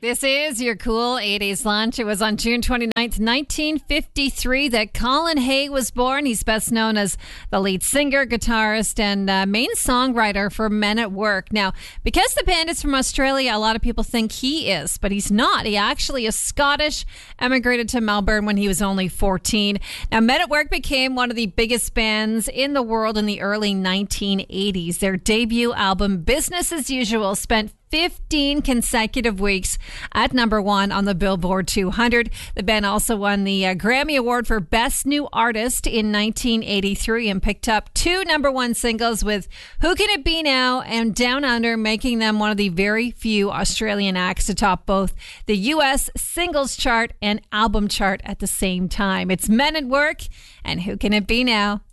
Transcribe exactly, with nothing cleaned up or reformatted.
This is your cool eighties lunch. It was on June twenty-ninth, nineteen fifty-three that Colin Hay was born. He's best known as the lead singer, guitarist, and uh, main songwriter for Men at Work. Now, because the band is from Australia, a lot of people think he is, but he's not. He actually is Scottish, emigrated to Melbourne when he was only fourteen. Now, Men at Work became one of the biggest bands in the world in the early nineteen eighties. Their debut album, Business as Usual, spent fifteen consecutive weeks at number one on the Billboard two hundred. The band also won the uh, Grammy Award for Best New Artist in nineteen eighty-three and picked up two number one singles with Who Can It Be Now and Down Under, making them one of the very few Australian acts to top both the U S singles chart and album chart at the same time. It's Men at Work and Who Can It Be Now.